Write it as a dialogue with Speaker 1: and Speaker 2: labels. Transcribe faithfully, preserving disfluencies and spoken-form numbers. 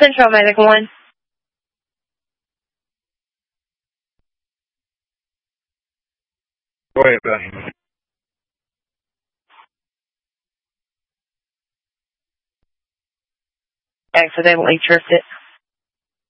Speaker 1: Central Medic one.
Speaker 2: Go ahead, Ben.
Speaker 1: Accidentally tripped it.